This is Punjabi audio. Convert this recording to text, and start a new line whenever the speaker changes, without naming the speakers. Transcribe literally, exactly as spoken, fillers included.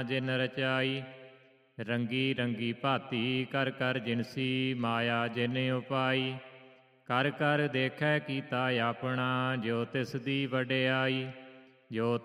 ਜਿਨ ਰਚਾਈ। ਰੰਗੀ ਰੰਗੀ ਭਾਤੀ ਕਰ ਕਰ ਜਿਨਸੀ, ਮਾਇਆ ਜਿਨ ਉਪਾਈ। ਕਰ ਕਰ ਦੇਖੈ ਕੀਤਾ ਆਪਣਾ, ਜੋ ਤਿਸ ਦੀ ਵਡਿਆਈ। ਜੋ